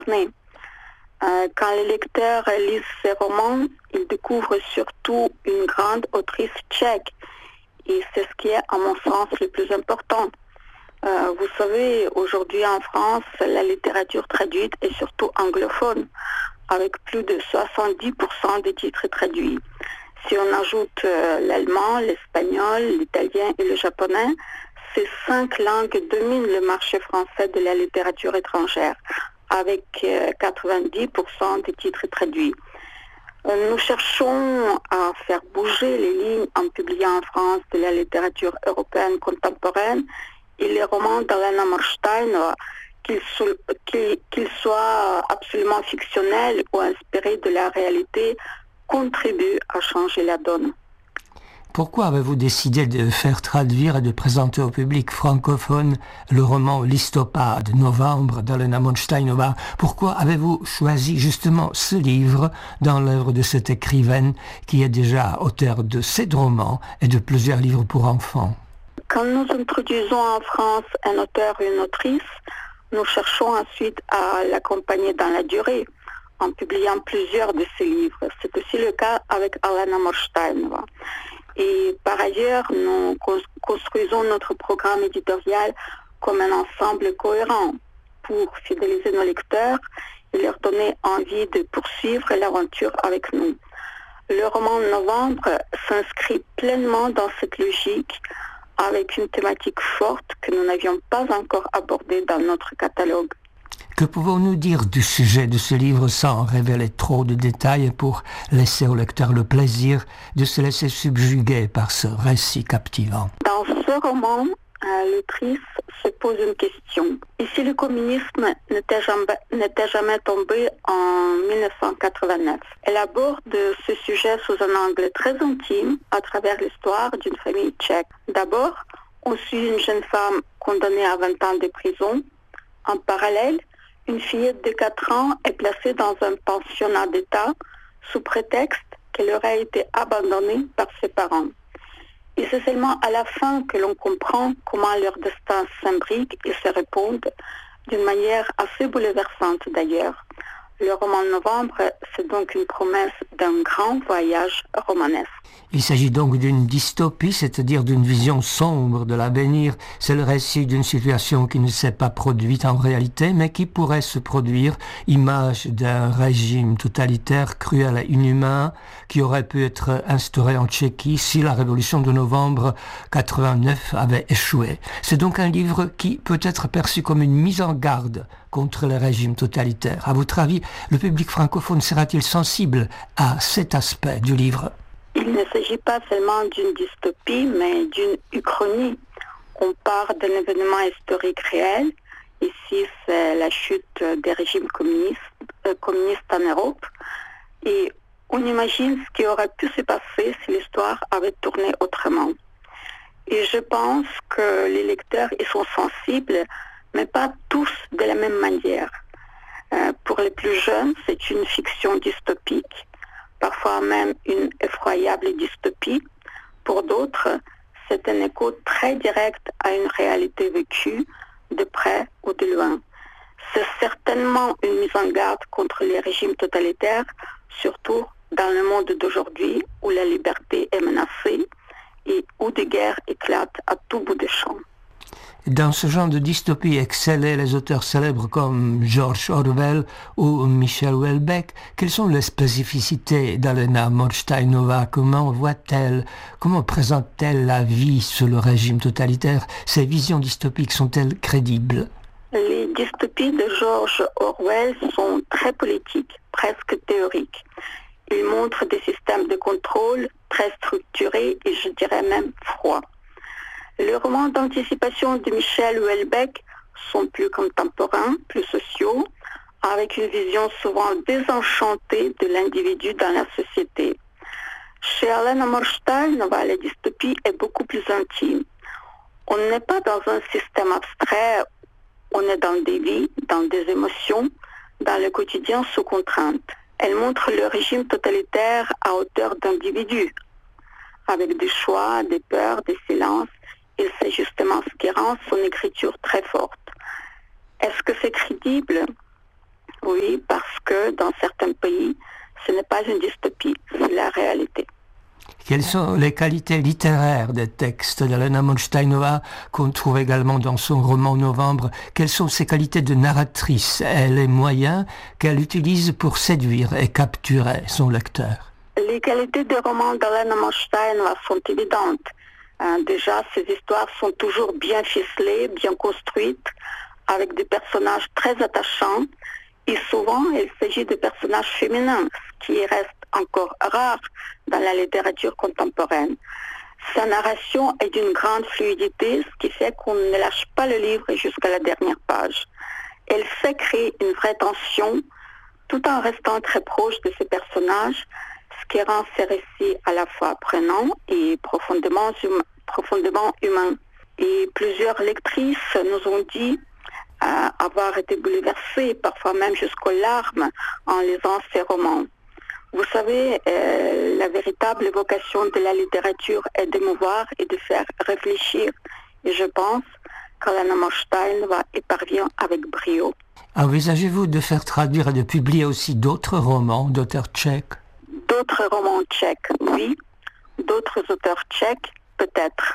Quand les lecteurs lisent ces romans, ils découvrent surtout une grande autrice tchèque. Et c'est ce qui est, à mon sens, le plus important. Vous savez, aujourd'hui en France, la littérature traduite est surtout anglophone, avec plus de 70% des titres traduits. Si on ajoute l'allemand, l'espagnol, l'italien et le japonais, ces 5 langues dominent le marché français de la littérature étrangère, avec 90% des titres traduits. Nous cherchons à faire bouger les lignes en publiant en France de la littérature européenne contemporaine et les romans d'Alena Morstein, qu'ils soient absolument fictionnels ou inspirés de la réalité, contribuent à changer la donne. Pourquoi avez-vous décidé de faire traduire et de présenter au public francophone le roman Listopad, Novembre d'Alena Morsteinova? Pourquoi avez-vous choisi justement ce livre dans l'œuvre de cette écrivaine qui est déjà auteure de 7 romans et de plusieurs livres pour enfants? Quand nous introduisons en France un auteur ou une autrice, nous cherchons ensuite à l'accompagner dans la durée, en publiant plusieurs de ses livres. C'est aussi le cas avec Alena Morsteinova. Et par ailleurs, nous construisons notre programme éditorial comme un ensemble cohérent pour fidéliser nos lecteurs et leur donner envie de poursuivre l'aventure avec nous. Le roman Novembre s'inscrit pleinement dans cette logique avec une thématique forte que nous n'avions pas encore abordée dans notre catalogue. Que pouvons-nous dire du sujet de ce livre sans révéler trop de détails pour laisser au lecteur le plaisir de se laisser subjuguer par ce récit captivant? Dans ce roman, l'autrice se pose une question. Et si le communisme n'était jamais tombé en 1989? Elle aborde ce sujet sous un angle très intime à travers l'histoire d'une famille tchèque. D'abord, on suit une jeune femme condamnée à 20 ans de prison. En parallèle, une fillette de 4 ans est placée dans un pensionnat d'État sous prétexte qu'elle aurait été abandonnée par ses parents. Et c'est seulement à la fin que l'on comprend comment leur destin s'imbrique et se répondent d'une manière assez bouleversante d'ailleurs. Le roman Novembre, c'est donc une promesse d'un grand voyage romanesque. Il s'agit donc d'une dystopie, c'est-à-dire d'une vision sombre de l'avenir. C'est le récit d'une situation qui ne s'est pas produite en réalité, mais qui pourrait se produire, image d'un régime totalitaire, cruel et inhumain, qui aurait pu être instauré en Tchéquie si la révolution de novembre 89 avait échoué. C'est donc un livre qui peut être perçu comme une mise en garde contre le régime totalitaire. À votre avis, le public francophone sera-t-il sensible à cet aspect du livre? Il ne s'agit pas seulement d'une dystopie, mais d'une uchronie. On part d'un événement historique réel. Ici, c'est la chute des régimes communistes en Europe. Et on imagine ce qui aurait pu se passer si l'histoire avait tourné autrement. Et je pense que les lecteurs y sont sensibles, mais pas tous de la même manière. Pour les plus jeunes, c'est une fiction dystopique, parfois même une effroyable dystopie. Pour d'autres, c'est un écho très direct à une réalité vécue, de près ou de loin. C'est certainement une mise en garde contre les régimes totalitaires, surtout dans le monde d'aujourd'hui où la liberté est menacée et où des guerres éclatent à tout bout de champ. Dans ce genre de dystopie excellaient les auteurs célèbres comme George Orwell ou Michel Houellebecq. Quelles sont les spécificités d'Alena Morsteinova? Comment présente-t-elle la vie sous le régime totalitaire? Ces visions dystopiques sont-elles crédibles? Les dystopies de George Orwell sont très politiques, presque théoriques. Ils montrent des systèmes de contrôle très structurés et je dirais même froids. Les romans d'anticipation de Michel Houellebecq sont plus contemporains, plus sociaux, avec une vision souvent désenchantée de l'individu dans la société. Chez Alena Morsteinova, la dystopie est beaucoup plus intime. On n'est pas dans un système abstrait, on est dans des vies, dans des émotions, dans le quotidien sous contrainte. Elle montre le régime totalitaire à hauteur d'individus, avec des choix, des peurs, des silences. Et c'est justement ce qui rend son écriture très forte. Est-ce que c'est crédible? Oui, parce que dans certains pays, ce n'est pas une dystopie, c'est la réalité. Quelles sont les qualités littéraires des textes d'Helena Molsteinova qu'on trouve également dans son roman Novembre? Quelles sont ses qualités de narratrice et les moyens qu'elle utilise pour séduire et capturer son lecteur? Les qualités des romans d'Helena Molsteinova sont évidentes. Déjà, ces histoires sont toujours bien ficelées, bien construites, avec des personnages très attachants. Et souvent, il s'agit de personnages féminins, ce qui reste encore rare dans la littérature contemporaine. Sa narration est d'une grande fluidité, ce qui fait qu'on ne lâche pas le livre jusqu'à la dernière page. Elle sait créer une vraie tension, tout en restant très proche de ses personnages, ce qui rend ses récits à la fois prenants et profondément humains. Et plusieurs lectrices nous ont dit avoir été bouleversées, parfois même jusqu'aux larmes, en lisant ces romans. Vous savez, la véritable vocation de la littérature est d'émouvoir et de faire réfléchir. Et je pense qu'Helena Molsteinova y parvient avec brio. Envisagez-vous de faire traduire et de publier aussi d'autres romans d'auteurs tchèques? D'autres romans tchèques, oui. D'autres auteurs tchèques, peut-être.